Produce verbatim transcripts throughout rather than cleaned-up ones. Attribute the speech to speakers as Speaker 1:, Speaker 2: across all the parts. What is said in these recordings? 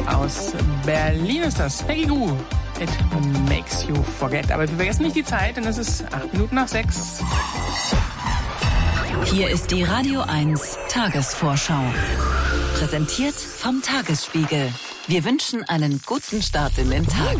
Speaker 1: Aus Berlin ist das. Peggy Gou. It makes you forget. Aber wir vergessen nicht die Zeit, denn es ist acht Minuten nach sechs.
Speaker 2: Hier ist die Radio eins Tagesvorschau. Präsentiert vom Tagesspiegel. Wir wünschen einen guten Start in den Tag.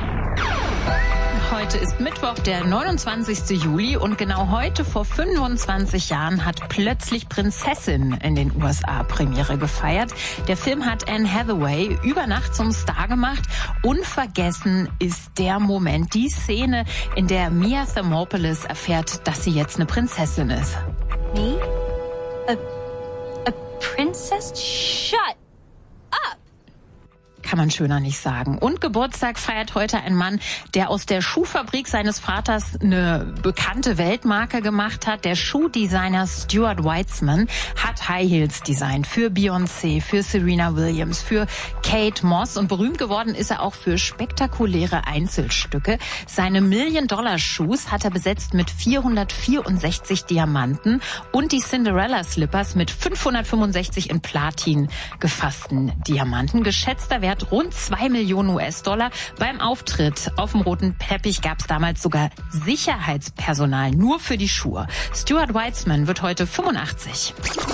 Speaker 3: Heute ist Mittwoch, der neunundzwanzigste Juli und genau heute vor fünfundzwanzig Jahren hat plötzlich Prinzessin in den U S A Premiere gefeiert. Der Film hat Anne Hathaway über Nacht zum Star gemacht. Unvergessen ist der Moment, die Szene, in der Mia Thermopolis erfährt, dass sie jetzt eine Prinzessin ist.
Speaker 4: Me? A, a princess? Shut up!
Speaker 3: Kann man schöner nicht sagen. Und Geburtstag feiert heute ein Mann, der aus der Schuhfabrik seines Vaters eine bekannte Weltmarke gemacht hat. Der Schuhdesigner Stuart Weitzman hat High Heels designt für Beyoncé, für Serena Williams, für Kate Moss. Und berühmt geworden ist er auch für spektakuläre Einzelstücke. Seine Million-Dollar-Shoes hat er besetzt mit vierhundertvierundsechzig Diamanten und die Cinderella-Slippers mit fünfhundertfünfundsechzig in Platin gefassten Diamanten. Geschätzter Wert rund zwei Millionen U S-Dollar. Beim Auftritt auf dem roten Teppich gab es damals sogar Sicherheitspersonal nur für die Schuhe. Stuart Weitzman wird heute fünfundachtzig.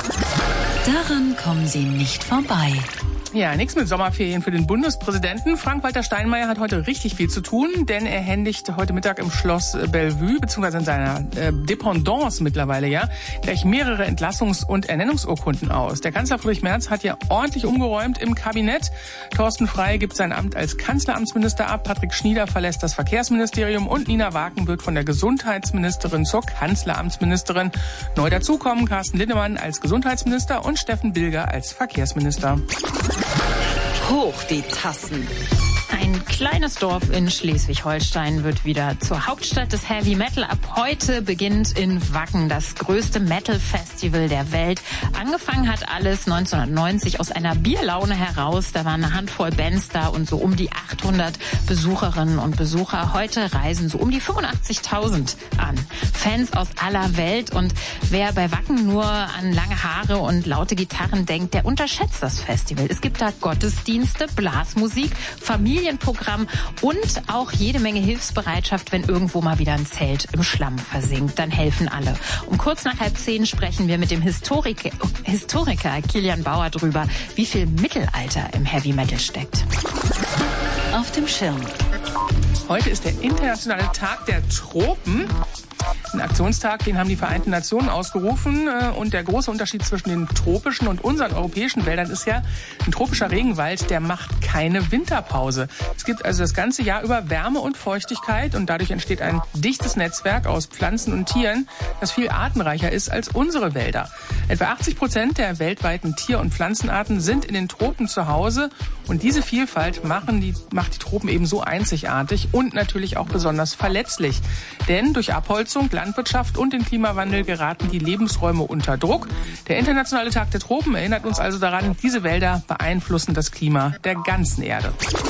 Speaker 2: Daran kommen Sie nicht vorbei.
Speaker 1: Ja, nichts mit Sommerferien für den Bundespräsidenten. Frank-Walter Steinmeier hat heute richtig viel zu tun, denn er händigt heute Mittag im Schloss Bellevue, beziehungsweise in seiner äh, Dependance mittlerweile, ja, gleich mehrere Entlassungs- und Ernennungsurkunden aus. Der Kanzler Friedrich Merz hat ja ordentlich umgeräumt im Kabinett. Thorsten Frey gibt sein Amt als Kanzleramtsminister ab, Patrick Schnieder verlässt das Verkehrsministerium und Nina Waken wird von der Gesundheitsministerin zur Kanzleramtsministerin. Neu dazukommen Carsten Linnemann als Gesundheitsminister und Steffen Bilger als Verkehrsminister.
Speaker 2: Hoch die Tassen.
Speaker 3: Ein kleines Dorf in Schleswig-Holstein wird wieder zur Hauptstadt des Heavy Metal. Ab heute beginnt in Wacken das größte Metal-Festival der Welt. Angefangen hat alles neunzehnhundertneunzig aus einer Bierlaune heraus. Da waren eine Handvoll Bands da und so um die achthundert Besucherinnen und Besucher. Heute reisen so um die fünfundachtzigtausend an. Fans aus aller Welt. Und wer bei Wacken nur an lange Haare und laute Gitarren denkt, der unterschätzt das Festival. Es gibt da Gottesdienste, Blasmusik, Familienprogramm und auch jede Menge Hilfsbereitschaft, wenn irgendwo mal wieder ein Zelt im Schlamm versinkt. Dann helfen alle. Um kurz nach halb zehn sprechen wir mit dem Historiker, Historiker Kilian Bauer drüber, wie viel Mittelalter im Heavy Metal steckt.
Speaker 2: Auf dem Schirm.
Speaker 1: Heute ist der internationale Tag der Tropen. Ein Aktionstag, den haben die Vereinten Nationen ausgerufen. Und der große Unterschied zwischen den tropischen und unseren europäischen Wäldern ist ja, ein tropischer Regenwald, der macht keine Winterpause. Es gibt also das ganze Jahr über Wärme und Feuchtigkeit und dadurch entsteht ein dichtes Netzwerk aus Pflanzen und Tieren, das viel artenreicher ist als unsere Wälder. Etwa achtzig Prozent der weltweiten Tier- und Pflanzenarten sind in den Tropen zu Hause und diese Vielfalt machen die, macht die Tropen eben so einzigartig und natürlich auch besonders verletzlich. Denn durch Abholzung, Landwirtschaft und den Klimawandel geraten die Lebensräume unter Druck. Der Internationale Tag der Tropen erinnert uns also daran, diese Wälder beeinflussen das Klima der ganzen Erde.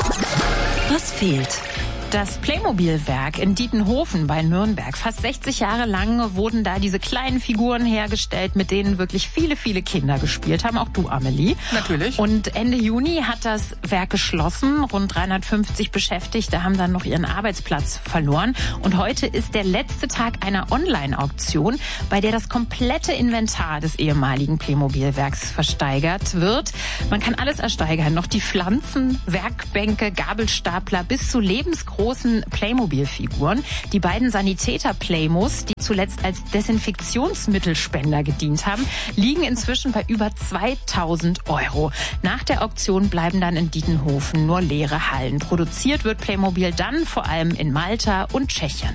Speaker 2: Was fehlt?
Speaker 3: Das Playmobil-Werk in Dietenhofen bei Nürnberg. Fast sechzig Jahre lang wurden da diese kleinen Figuren hergestellt, mit denen wirklich viele, viele Kinder gespielt haben. Auch du, Amelie.
Speaker 1: Natürlich.
Speaker 3: Und Ende Juni hat das Werk geschlossen. Rund dreihundertfünfzig Beschäftigte haben dann noch ihren Arbeitsplatz verloren. Und heute ist der letzte Tag einer Online-Auktion, bei der das komplette Inventar des ehemaligen Playmobil-Werks versteigert wird. Man kann alles ersteigern. Noch die Pflanzen, Werkbänke, Gabelstapler bis zu lebensgroßen großen Playmobil-Figuren. Die beiden Sanitäter-Playmos, die zuletzt als Desinfektionsmittelspender gedient haben, liegen inzwischen bei über zweitausend Euro. Nach der Auktion bleiben dann in Dietenhofen nur leere Hallen. Produziert wird Playmobil dann vor allem in Malta und Tschechien.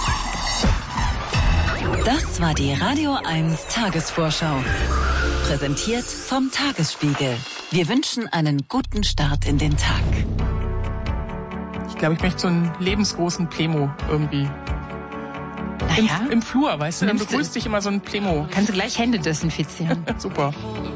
Speaker 2: Das war die Radio eins Tagesvorschau. Präsentiert vom Tagesspiegel. Wir wünschen einen guten Start in den Tag.
Speaker 1: Ich glaube, ich möchte so einen lebensgroßen Playmo irgendwie.
Speaker 3: Naja,
Speaker 1: Im, Im Flur, weißt du, dann begrüßt dich immer so ein Playmo.
Speaker 3: Kannst du gleich Hände desinfizieren.
Speaker 1: Super.